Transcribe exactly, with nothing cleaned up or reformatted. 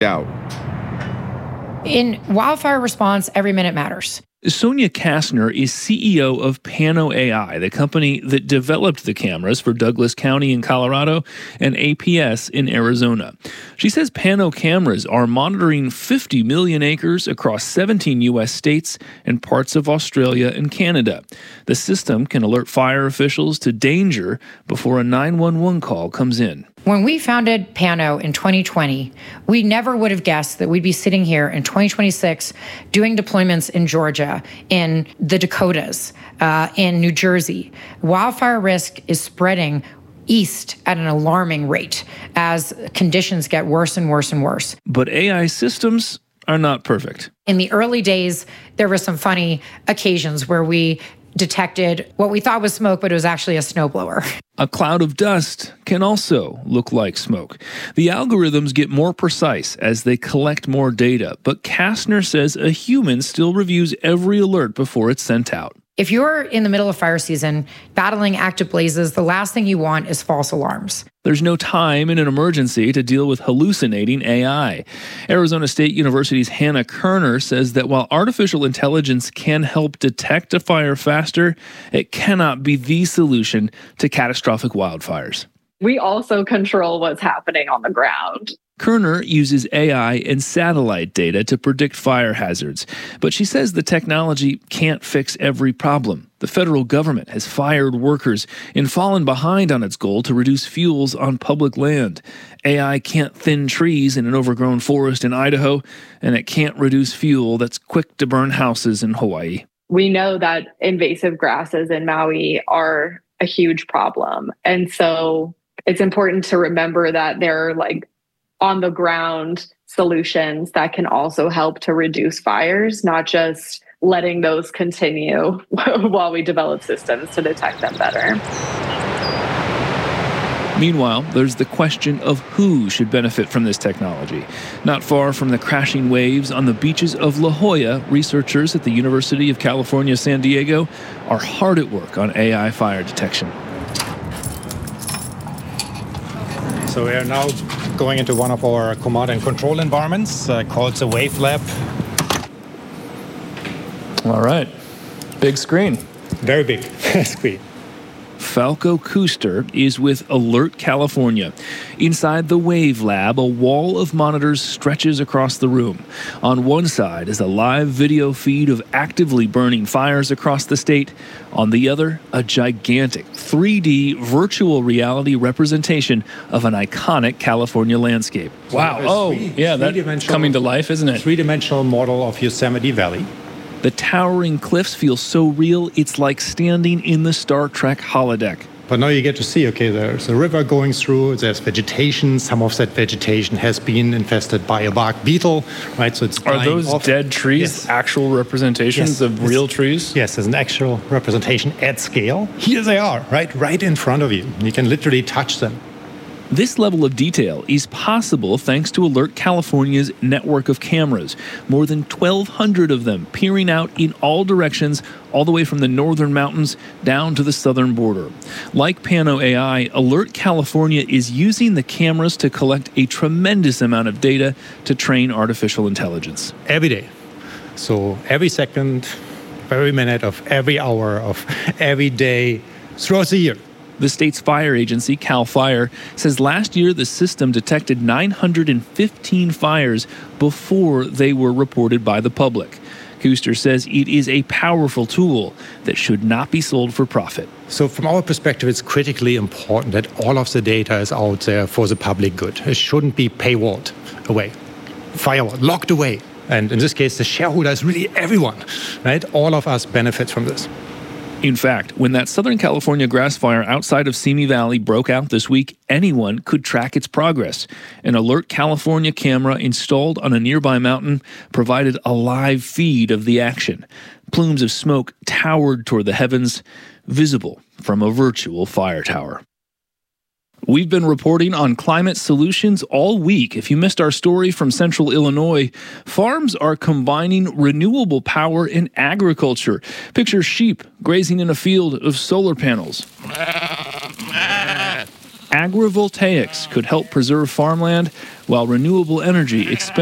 out. In wildfire response, every minute matters. Sonia Kastner is C E O of Pano A I, the company that developed the cameras for Douglas County in Colorado and A P S in Arizona. She says Pano cameras are monitoring fifty million acres across seventeen U S states and parts of Australia and Canada. The system can alert fire officials to danger before a nine one one call comes in. When we founded Pano in twenty twenty, we never would have guessed that we'd be sitting here in twenty twenty-six doing deployments in Georgia, in the Dakotas, uh, in New Jersey. Wildfire risk is spreading east at an alarming rate as conditions get worse and worse and worse. But A I systems are not perfect. In the early days, there were some funny occasions where we detected what we thought was smoke, but it was actually a snowblower. A cloud of dust can also look like smoke. The algorithms get more precise as they collect more data, but Kastner says a human still reviews every alert before it's sent out. If you're in the middle of fire season, battling active blazes, the last thing you want is false alarms. There's no time in an emergency to deal with hallucinating A I. Arizona State University's Hannah Kerner says that while artificial intelligence can help detect a fire faster, it cannot be the solution to catastrophic wildfires. We also control what's happening on the ground. Kerner uses A I and satellite data to predict fire hazards, but she says the technology can't fix every problem. The federal government has fired workers and fallen behind on its goal to reduce fuels on public land. A I can't thin trees in an overgrown forest in Idaho, and it can't reduce fuel that's quick to burn houses in Hawaii. We know that invasive grasses in Maui are a huge problem. And so it's important to remember that there are like on the ground solutions that can also help to reduce fires, not just letting those continue while we develop systems to detect them better. Meanwhile, there's the question of who should benefit from this technology. Not far from the crashing waves on the beaches of La Jolla, researchers at the University of California, San Diego are hard at work on A I fire detection. So we are now going into one of our command and control environments uh, called the Wave Lab. All right. Big screen. Very big screen. Falco Kuster is with Alert California. Inside the Wave Lab, a wall of monitors stretches across the room. On one side is a live video feed of actively burning fires across the state. On the other, a gigantic three D virtual reality representation of an iconic California landscape. Wow. Oh, yeah, that's coming to life, isn't it? Three-dimensional model of Yosemite Valley. The towering cliffs feel so real, it's like standing in the Star Trek holodeck. But now you get to see, okay, there's a river going through, there's vegetation. Some of that vegetation has been infested by a bark beetle, right? So it's Are those off. dead trees Yes. actual representations Yes. of real trees? Yes, there's an actual representation at scale. Here they are, right? Right in front of you. You can literally touch them. This level of detail is possible thanks to Alert California's network of cameras, more than twelve hundred of them peering out in all directions, all the way from the northern mountains down to the southern border. Like Pano A I, Alert California is using the cameras to collect a tremendous amount of data to train artificial intelligence. Every day. So every second, every minute of every hour of every day throughout the year. The state's fire agency, CAL FIRE, says last year the system detected nine hundred fifteen fires before they were reported by the public. Kuster says it is a powerful tool that should not be sold for profit. So from our perspective, it's critically important that all of the data is out there for the public good. It shouldn't be paywalled away, firewalled, locked away. And in this case, the shareholder is really everyone, right? All of us benefit from this. In fact, when that Southern California grass fire outside of Simi Valley broke out this week, anyone could track its progress. An Alert California camera installed on a nearby mountain provided a live feed of the action. Plumes of smoke towered toward the heavens, visible from a virtual fire tower. We've been reporting on climate solutions all week. If you missed our story from central Illinois, farms are combining renewable power and agriculture. Picture sheep grazing in a field of solar panels. Agrivoltaics could help preserve farmland while renewable energy expands.